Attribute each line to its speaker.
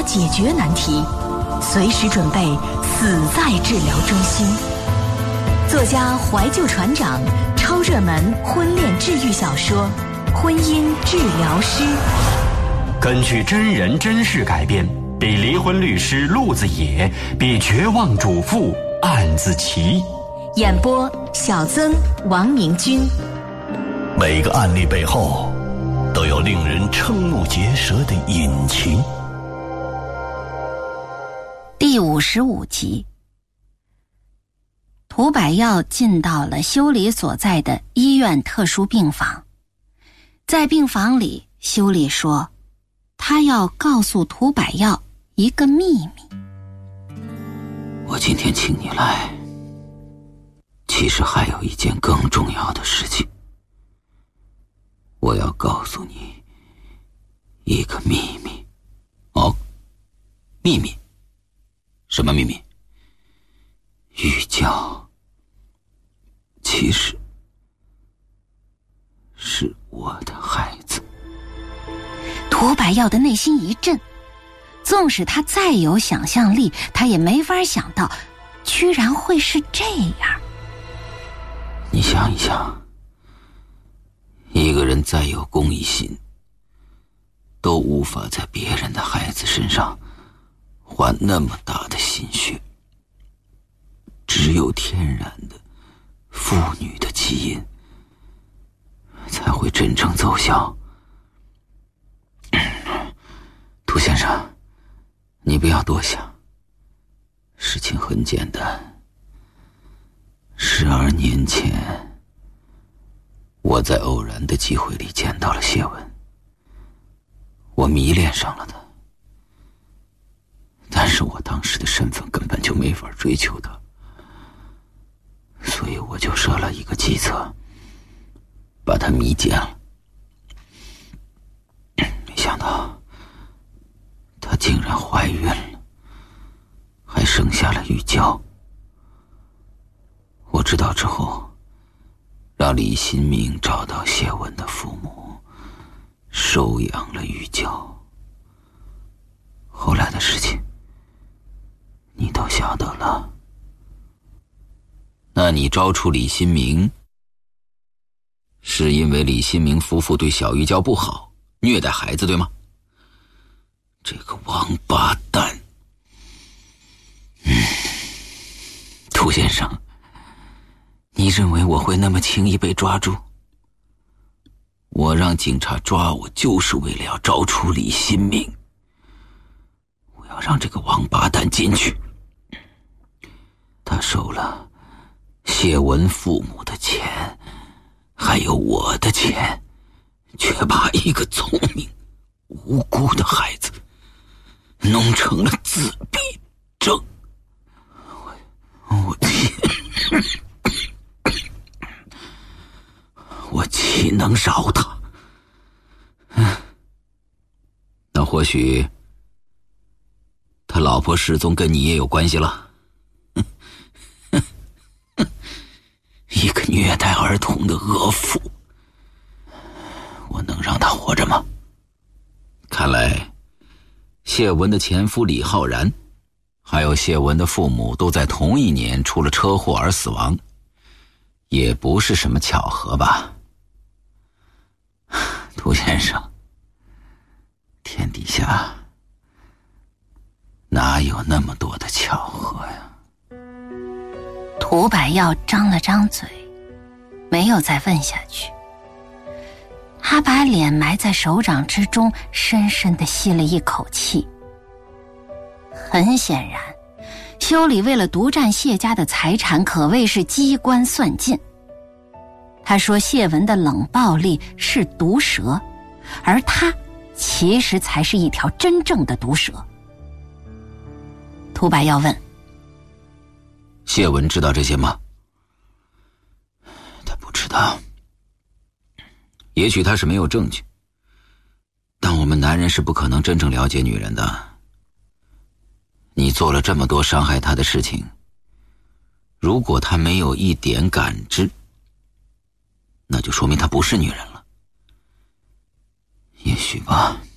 Speaker 1: 解决难题，随时准备死在治疗中心。作家怀旧船长，超热门婚恋治愈小说《婚姻治疗师》，
Speaker 2: 根据真人真事改编，比离婚律师陆子野，比绝望主妇案子奇。
Speaker 1: 演播小曾、王明君。
Speaker 3: 每个案例背后都有令人瞠目结舌的隐情。
Speaker 4: 第55集，涂百耀进到了修理所在的医院特殊病房。在病房里，修理说他要告诉涂百耀一个秘密。
Speaker 5: 我今天请你来，其实还有一件更重要的事情。我要告诉你一个秘密。哦，秘密？什么秘密？玉娇其实是我的孩子。
Speaker 4: 涂百耀的内心一震，纵使他再有想象力，他也没法想到居然会是这样。
Speaker 5: 你想一想，一个人再有公益心，都无法在别人的孩子身上花那么大的心血。只有天然的妇女的基因才会真正奏效。涂先生，你不要多想，事情很简单。12年前，我在偶然的机会里见到了谢文，我迷恋上了她。但是我当时的身份根本就没法追求她，所以我就设了一个计策，把她迷奸了。没想到她竟然怀孕了，还生下了玉娇。我知道之后，让李新明找到谢文的父母，收养了玉娇。后来的事情你都晓得了。那你招出李新明，是因为李新明夫妇对小玉娇不好，虐待孩子，对吗？这个王八蛋。涂先生，你认为我会那么轻易被抓住？我让警察抓我，就是为了要找出李新明。我要让这个王八蛋进去。他收了谢文父母的钱，还有我的钱，却把一个聪明无辜的孩子弄成了自闭症。我岂能饶他？那或许他老婆失踪跟你也有关系了。一个虐待儿童的恶妇，我能让他活着吗？看来谢文的前夫李浩然还有谢文的父母都在同一年出了车祸而死亡，也不是什么巧合吧。涂先生，天底下哪有那么多的巧合呀？
Speaker 4: 涂百耀张了张嘴，没有再问下去。他把脸埋在手掌之中，深深地吸了一口气。很显然，修理为了独占谢家的财产，可谓是机关算尽。他说谢文的冷暴力是毒蛇，而他其实才是一条真正的毒蛇。涂百耀问：
Speaker 5: 谢文知道这些吗？他不知道。也许他是没有证据，但我们男人是不可能真正了解女人的。你做了这么多伤害她的事情，如果她没有一点感知，那就说明她不是女人了。也许吧。